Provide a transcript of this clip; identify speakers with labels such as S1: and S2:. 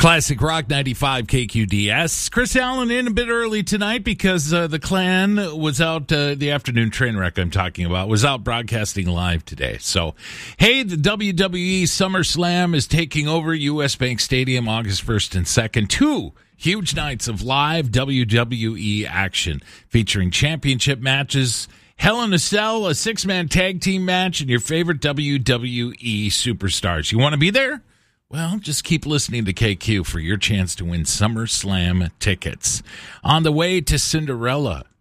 S1: Classic Rock 95 KQDS. Chris Allen in a bit early tonight because the Clan was out, the afternoon train wreck I'm talking about, was out broadcasting live today. So, hey, the WWE SummerSlam is taking over US Bank Stadium August 1st and 2nd. 2 huge nights of live WWE action featuring championship matches, Hell in a Cell, a 6-man tag team match, and your favorite WWE superstars. You want to be there? Well, just keep listening to KQ for your chance to win SummerSlam tickets. On the way to Cinderella,